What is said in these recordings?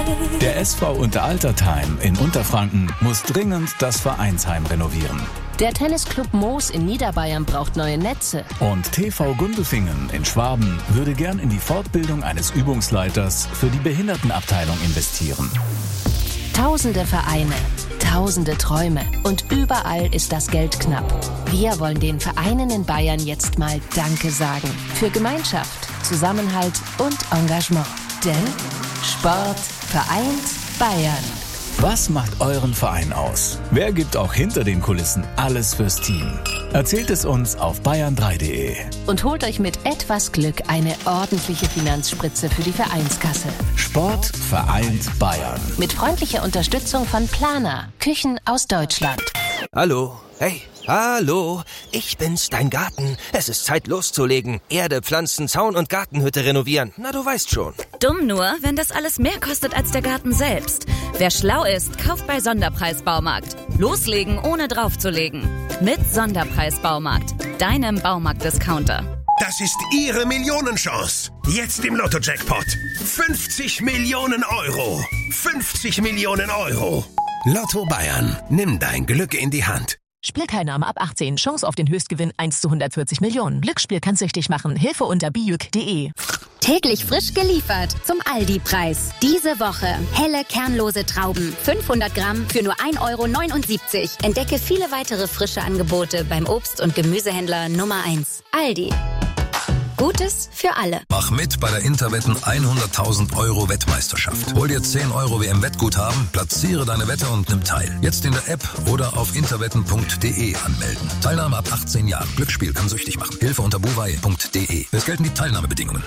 Der SV Unteraltertheim in Unterfranken muss dringend das Vereinsheim renovieren. Der Tennisclub Moos in Niederbayern braucht neue Netze. Und TV Gundelfingen in Schwaben würde gern in die Fortbildung eines Übungsleiters für die Behindertenabteilung investieren. Tausende Vereine, tausende Träume und überall ist das Geld knapp. Wir wollen den Vereinen in Bayern jetzt mal Danke sagen. Für Gemeinschaft, Zusammenhalt und Engagement. Denn Sport vereint Bayern. Was macht euren Verein aus? Wer gibt auch hinter den Kulissen alles fürs Team? Erzählt es uns auf bayern3.de. Und holt euch mit etwas Glück eine ordentliche Finanzspritze für die Vereinskasse. Sport vereint Bayern. Mit freundlicher Unterstützung von Plana, Küchen aus Deutschland. Hallo, hey, hallo, ich bin's, dein Garten. Es ist Zeit loszulegen. Erde, Pflanzen, Zaun und Gartenhütte renovieren. Na, du weißt schon. Dumm nur, wenn das alles mehr kostet als der Garten selbst. Wer schlau ist, kauft bei Sonderpreis Baumarkt. Loslegen, ohne draufzulegen. Mit Sonderpreis Baumarkt, deinem Baumarkt-Discounter. Das ist Ihre Millionenchance. Jetzt im Lotto-Jackpot. 50 Millionen Euro. 50 Millionen Euro. Lotto Bayern. Nimm dein Glück in die Hand. Spielteilnahme ab 18. Chance auf den Höchstgewinn 1 zu 140 Millionen. Glücksspiel kann süchtig machen. Hilfe unter bijuk.de. Täglich frisch geliefert zum Aldi-Preis. Diese Woche helle, kernlose Trauben. 500 Gramm für nur 1,79 €. Entdecke viele weitere frische Angebote beim Obst- und Gemüsehändler Nummer 1. Aldi. Gutes für alle. Mach mit bei der Interwetten 100.000 € Wettmeisterschaft. Hol dir 10 € WM-Wettguthaben, platziere deine Wette und nimm teil. Jetzt in der App oder auf interwetten.de anmelden. Teilnahme ab 18 Jahren. Glücksspiel kann süchtig machen. Hilfe unter buwei.de. Es gelten die Teilnahmebedingungen.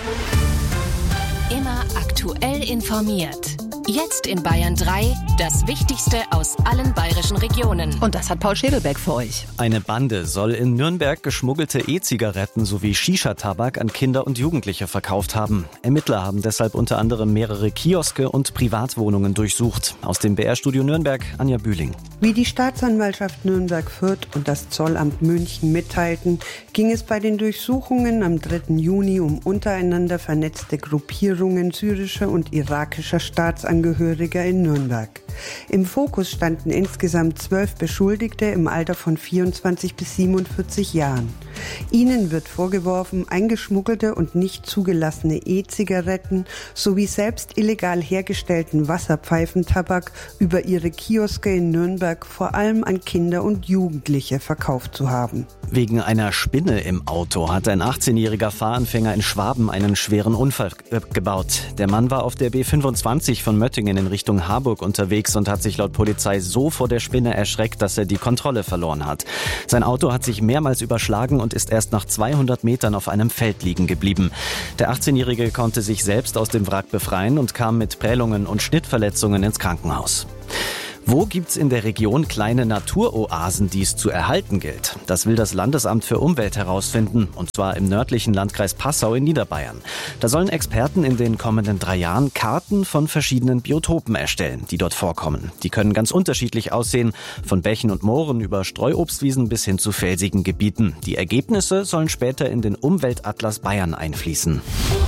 Immer aktuell informiert. Jetzt in Bayern 3, das Wichtigste aus allen bayerischen Regionen. Und das hat Paul Schädelbeck für euch. Eine Bande soll in Nürnberg geschmuggelte E-Zigaretten sowie Shisha-Tabak an Kinder und Jugendliche verkauft haben. Ermittler haben deshalb unter anderem mehrere Kioske und Privatwohnungen durchsucht. Aus dem BR-Studio Nürnberg, Anja Bühling. Wie die Staatsanwaltschaft Nürnberg-Fürth und das Zollamt München mitteilten, ging es bei den Durchsuchungen am 3. Juni um untereinander vernetzte Gruppierungen syrischer und irakischer Staatsangehöriger in Nürnberg. Im Fokus standen insgesamt 12 Beschuldigte im Alter von 24 bis 47 Jahren. Ihnen wird vorgeworfen, eingeschmuggelte und nicht zugelassene E-Zigaretten sowie selbst illegal hergestellten Wasserpfeifentabak über ihre Kioske in Nürnberg vor allem an Kinder und Jugendliche verkauft zu haben. Wegen einer Spinne im Auto hat ein 18-jähriger Fahranfänger in Schwaben einen schweren Unfall gebaut. Der Mann war auf der B25 von Möttingen in Richtung Harburg unterwegs und hat sich laut Polizei so vor der Spinne erschreckt, dass er die Kontrolle verloren hat. Sein Auto hat sich mehrmals überschlagen und ist erst nach 200 Metern auf einem Feld liegen geblieben. Der 18-Jährige konnte sich selbst aus dem Wrack befreien und kam mit Prellungen und Schnittverletzungen ins Krankenhaus. Wo gibt's in der Region kleine Naturoasen, die es zu erhalten gilt? Das will das Landesamt für Umwelt herausfinden, und zwar im nördlichen Landkreis Passau in Niederbayern. Da sollen Experten in den kommenden 3 Jahren Karten von verschiedenen Biotopen erstellen, die dort vorkommen. Die können ganz unterschiedlich aussehen, von Bächen und Mooren über Streuobstwiesen bis hin zu felsigen Gebieten. Die Ergebnisse sollen später in den Umweltatlas Bayern einfließen.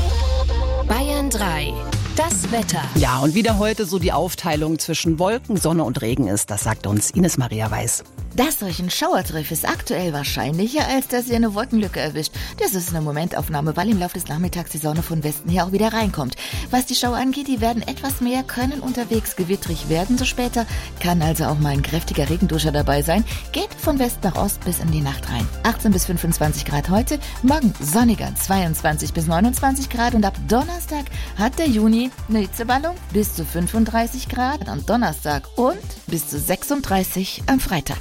Bayern 3. Das Wetter. Ja, und wieder heute so die Aufteilung zwischen Wolken, Sonne und Regen ist, das sagt uns Ines Maria Weiß. Dass euch ein Schauertreff ist aktuell wahrscheinlicher, als dass ihr eine Wolkenlücke erwischt. Das ist eine Momentaufnahme, weil im Laufe des Nachmittags die Sonne von Westen her auch wieder reinkommt. Was die Schauer angeht, die werden etwas mehr, können unterwegs gewittrig werden. So später kann also auch mal ein kräftiger Regenduscher dabei sein. Geht von West nach Ost bis in die Nacht rein. 18 bis 25 Grad heute, morgen sonniger 22 bis 29 Grad und ab Donnerstag hat der Juni eine Hitzeballung bis zu 35 Grad am Donnerstag und bis zu 36 am Freitag.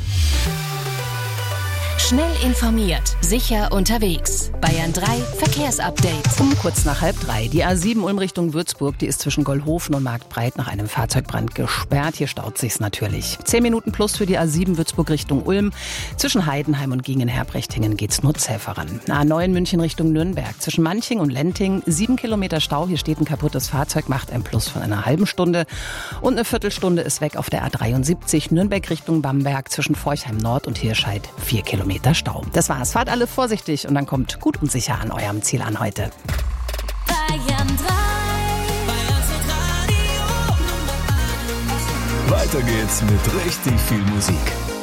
Schnell informiert, sicher unterwegs. Bayern 3 Verkehrsupdate. Um kurz nach 2:30. Die A7 Ulm Richtung Würzburg, die ist zwischen Gollhofen und Marktbreit nach einem Fahrzeugbrand gesperrt. Hier staut sich's natürlich. 10 Minuten plus für die A7 Würzburg Richtung Ulm. Zwischen Heidenheim und Gingen-Herbrechtingen geht's nur zäh voran. A9 München Richtung Nürnberg. Zwischen Manching und Lenting 7 Kilometer Stau. Hier steht ein kaputtes Fahrzeug, macht ein Plus von einer halben Stunde. Und eine Viertelstunde ist weg auf der A73 Nürnberg Richtung Bamberg. Zwischen Forchheim Nord und Hirscheid 4 Kilometer Stau. Das war's. Fahrt alle vorsichtig und dann kommt gut und sicher an eurem Ziel an heute. Bayern 3. Bayern Weiter geht's mit richtig viel Musik.